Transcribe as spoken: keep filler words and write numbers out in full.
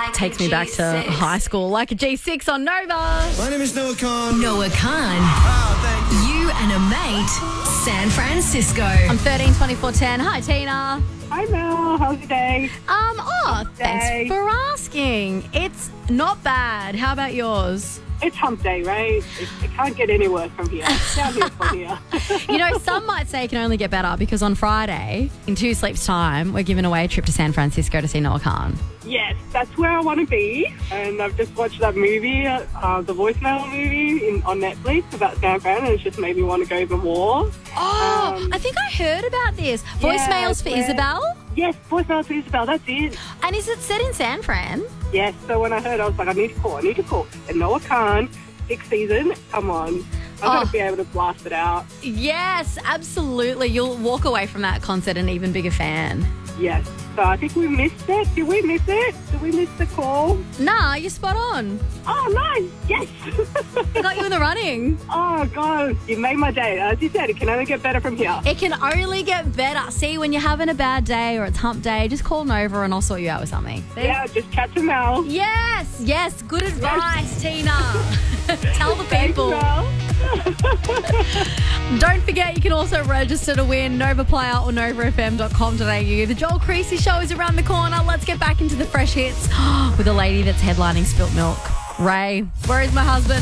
takes me back to high school, like a G six on Nova. My name is Noah Khan. Noah Khan. Oh, thank you. You and a mate, San Francisco. I'm thirteen twenty-four ten. Hi, Tina. Hi, Mel. How's your day? Um, oh, Day. thanks for asking. It's not bad. How about yours? It's hump day, right? It, it can't get any worse from here. Down here from here. You know, some might say it can only get better because on Friday, in two sleeps' time, we're giving away a trip to San Francisco to see Noah Khan. Yes, that's where I want to be. And I've just watched that movie, uh, the voicemail movie in, on Netflix about San Fran, and it's just made me want to go even more. Oh, Um, I think I heard about this. yeah, Voicemails for where- Isabel? Yes, voicemail to Isabel, that's it. And is it set in San Fran? Yes, so when I heard, I was like, I need to call, I need to call. And Noah Khan, sixth season, come on. I'm Oh. going to be able to blast it out. Yes, absolutely. You'll walk away from that concert an even bigger fan. Yes. So I think we missed it. Did we miss it? Did we miss the call? Nah, you're spot on. Oh, nice. Yes. I got you in the running. Oh, God. You made my day. As you said, it can only get better from here. It can only get better. See, when you're having a bad day or it's hump day, just call Nova and I'll sort you out with something. See? Yeah, just catch them out. Yes, yes. Good advice, Tina. Tell the people. Don't forget, you can also register to win Nova Player or nova f m dot com dot a u. The Joel Creasy Show is around the corner. Let's get back into the fresh hits with a lady that's headlining Spilt Milk. Ray, where is my husband?